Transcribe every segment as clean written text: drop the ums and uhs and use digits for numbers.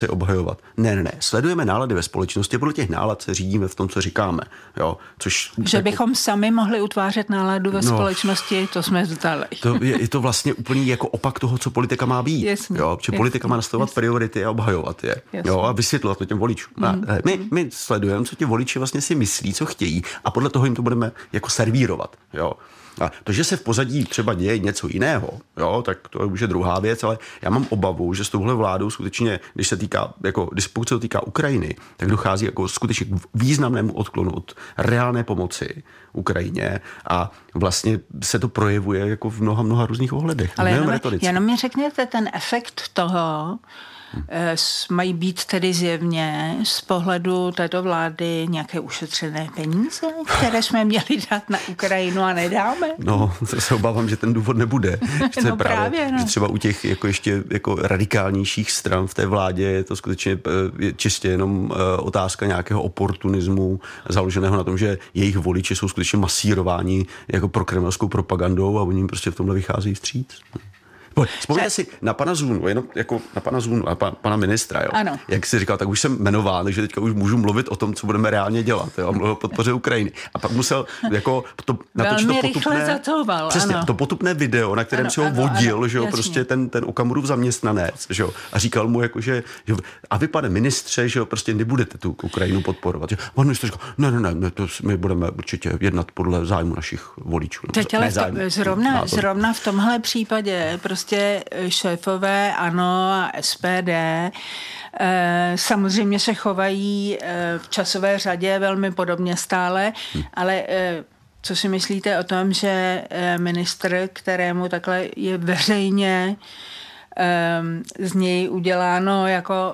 obhajovat. Ne. Sledujeme nálady ve společnosti, podle těch nálad se řídíme v tom, co říkáme. Jo? Že bychom sami mohli utvářet náladu ve společnosti, to jsme zdali. Je to vlastně úplně jako opak toho, co politika má být. Jo? Že politika má nastavovat priority a obhajovat je. Jo? A vysvětlovat to těm voličům. My sledujeme, co ti voliči vlastně si myslí, co chtějí, a podle toho jim to budeme jako servírovat. Jo? A to, že se v pozadí třeba děje něco jiného, jo, tak to je už druhá věc, ale já mám obavu, že s touhle vládou skutečně, pokud se to týká Ukrajiny, tak dochází jako skutečně k významnému odklonu od reálné pomoci Ukrajině a vlastně se to projevuje jako v mnoha různých ohledech. Ale jenom mi řekněte ten efekt toho, mají být tedy zjevně z pohledu této vlády nějaké ušetřené peníze, které jsme měli dát na Ukrajinu a nedáme? No, to se obávám, že ten důvod nebude. Že třeba u těch ještě radikálnějších stran v té vládě je to skutečně čistě jenom otázka nějakého oportunismu založeného na tom, že jejich voliči jsou skutečně masírováni jako prokremelskou propagandou a oni jim prostě v tomhle vycházejí vstříc. Vzpomněte si na pana Zunu, jenom jako na pana Zunu a pana ministra, jo. Ano. Jak jsi říkal, tak už jsem jmenován, takže teďka už můžu mluvit o tom, co budeme reálně dělat, jo. Mluvil o podpoře Ukrajiny. A pak musel jako natočit to potupné, přesně, to potupné video, na kterém si ho vodil, že jo, prostě ten Okamurův zaměstnanec, že jo, a říkal mu jako, že a vy, pane ministře, že jo, prostě nebudete tu Ukrajinu podporovat. Že? Pan ministr říkal, ne, to my budeme určitě jednat podle zájmu našich voličů. Teď ale zrovna v tomhle případě prostě šéfové ANO a SPD samozřejmě se chovají v časové řadě velmi podobně stále, ale co si myslíte o tom, že ministr, kterému takhle je veřejně z něj uděláno jako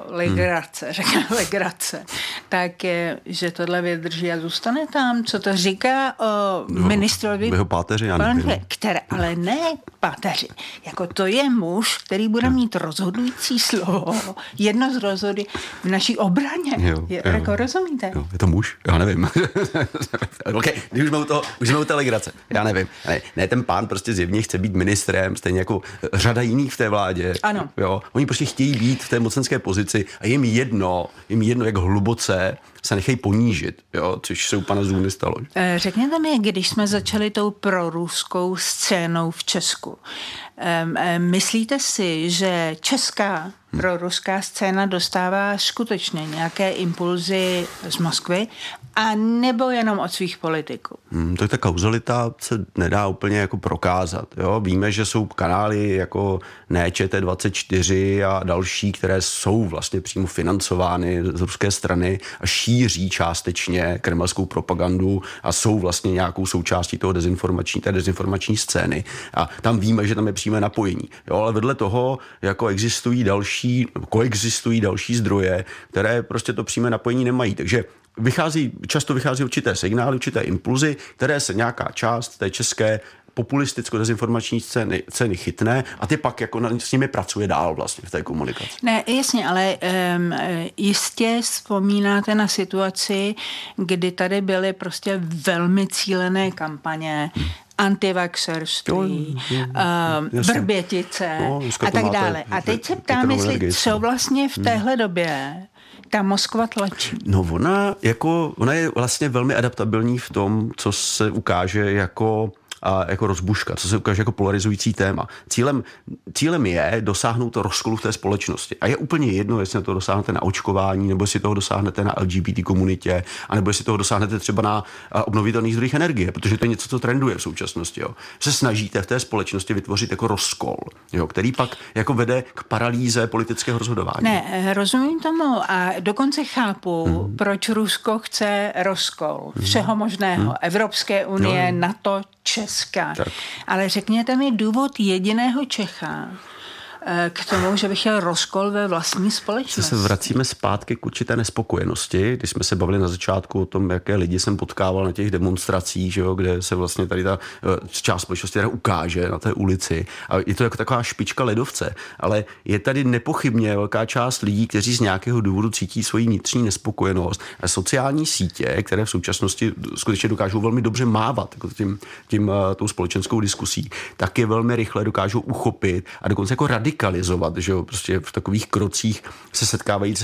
legrace, tak že tohle vydrží a zůstane tam? Co to říká o ministrovi? Jeho páteři, já nevím. Ale ne páteři. Jako to je muž, který bude mít rozhodující slovo, jedno z rozhody v naší obraně. Jako rozumíte? Jo, je to muž? Já nevím. Okay, už jsme u té legrace. Já nevím. Ne, ten pán prostě zjevně chce být ministrem, stejně jako řada jiných v té vládě. Ano. Jo, oni prostě chtějí být v té mocenské pozici a jim jedno, jak hluboce se nechají ponížit, jo, což se u pana Zuny stalo. Řekněte mi, když jsme začali tou proruskou scénou v Česku, myslíte si, že česká proruská scéna dostává skutečně nějaké impulzy z Moskvy a nebo jenom od svých politiků? To ta kauzalita se nedá úplně jako prokázat. Jo? Víme, že jsou kanály jako ČT24 a další, které jsou vlastně přímo financovány z ruské strany a šíří částečně kremelskou propagandu a jsou vlastně nějakou součástí té dezinformační scény. A tam víme, že tam je přímé napojení. Jo? Ale vedle toho jako koexistují další zdroje, které prostě to přímé napojení nemají. Takže často vychází určité signály, určité impulzy, které se nějaká část té české populisticko-dezinformační ceny chytne a ty pak jako s nimi pracuje dál vlastně v té komunikaci. Ne, jasně, ale jistě vzpomínáte na situaci, kdy tady byly prostě velmi cílené kampaně, antivaxerství, Vrbětice a tak dále. A teď se ptám, jestli co vlastně v téhle době ta Moskva tlačí. No ona je vlastně velmi adaptabilní v tom, co se ukáže jako rozbuška, co se ukáže jako polarizující téma. Cílem je dosáhnout to rozkolu v té společnosti. A je úplně jedno, jestli to dosáhnete na očkování, nebo jestli toho dosáhnete na LGBT komunitě, anebo jestli toho dosáhnete třeba na obnovitelných zdrojích energie, protože to je něco, co trenduje v současnosti. Jo. Se snažíte v té společnosti vytvořit jako rozkol, jo, který pak jako vede k paralýze politického rozhodování. Ne, rozumím tomu a dokonce chápu, proč Rusko chce rozkol všeho možného. Evropské unie, NATO, Česká. Tak. Ale řekněte mi důvod jediného Čecha k tomu, že bych chtěl rozkol ve vlastní společnosti. Se vracíme zpátky k určité nespokojenosti, když jsme se bavili na začátku o tom, jaké lidi jsem potkával na těch demonstracích, že jo, kde se vlastně tady ta část společnosti ukáže na té ulici. A je to jako taková špička ledovce, ale je tady nepochybně velká část lidí, kteří z nějakého důvodu cítí svoji vnitřní nespokojenost. A sociální sítě, které v současnosti skutečně dokážou velmi dobře mávat jako tou společenskou diskusí, tak je velmi rychle dokážou uchopit a dokonce jako radikalizovat, že jo, prostě v takových krocích se setkávají